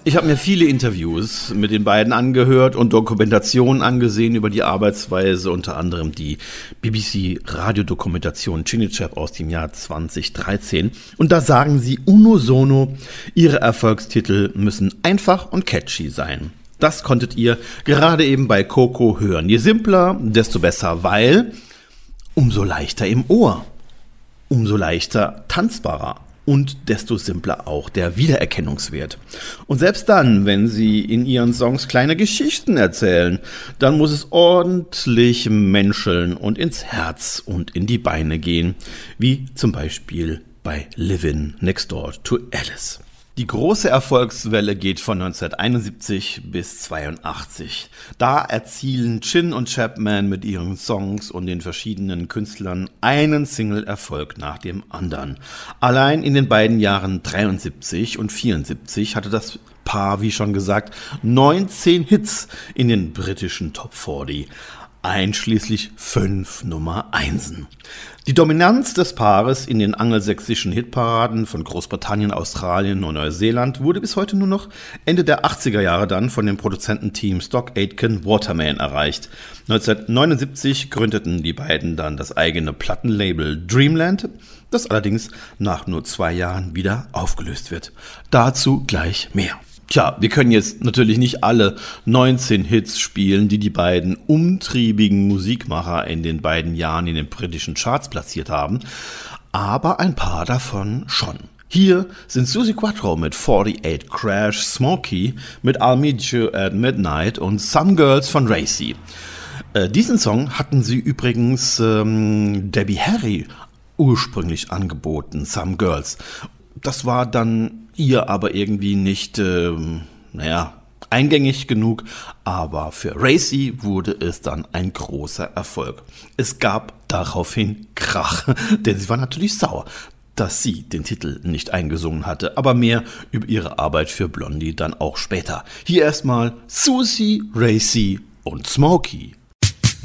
Ich habe mir viele Interviews mit den beiden angehört und Dokumentationen angesehen über die Arbeitsweise, unter anderem die BBC-Radiodokumentation Chinechap aus dem Jahr 2013. Und da sagen sie unisono, ihre Erfolgstitel müssen einfach und catchy sein. Das konntet ihr gerade eben bei Coco hören. Je simpler, desto besser, weil umso leichter im Ohr, umso leichter tanzbarer. Und desto simpler auch der Wiedererkennungswert. Und selbst dann, wenn sie in ihren Songs kleine Geschichten erzählen, dann muss es ordentlich menscheln und ins Herz und in die Beine gehen, wie zum Beispiel bei Livin' Next Door to Alice. Die große Erfolgswelle geht von 1971 bis 82. Da erzielen Chin und Chapman mit ihren Songs und den verschiedenen Künstlern einen Single-Erfolg nach dem anderen. Allein in den beiden Jahren 73 und 74 hatte das Paar, wie schon gesagt, 19 Hits in den britischen Top 40. Einschließlich 5 Nummer 1. Die Dominanz des Paares in den angelsächsischen Hitparaden von Großbritannien, Australien und Neuseeland wurde bis heute nur noch Ende der 80er Jahre dann von dem Produzententeam Stock Aitken Waterman erreicht. 1979 gründeten die beiden dann das eigene Plattenlabel Dreamland, das allerdings nach nur 2 Jahren wieder aufgelöst wird. Dazu gleich mehr. Tja, wir können jetzt natürlich nicht alle 19 Hits spielen, die die beiden umtriebigen Musikmacher in den beiden Jahren in den britischen Charts platziert haben, aber ein paar davon schon. Hier sind Suzi Quatro mit 48 Crash, Smokey mit I'll Meet You at Midnight und Some Girls von Racy. Diesen Song hatten sie übrigens Debbie Harry ursprünglich angeboten, Some Girls. Das war dann ihr aber irgendwie nicht, eingängig genug, aber für Racy wurde es dann ein großer Erfolg. Es gab daraufhin Krach, denn sie war natürlich sauer, dass sie den Titel nicht eingesungen hatte, aber mehr über ihre Arbeit für Blondie dann auch später. Hier erstmal Suzi, Racy und Smokey.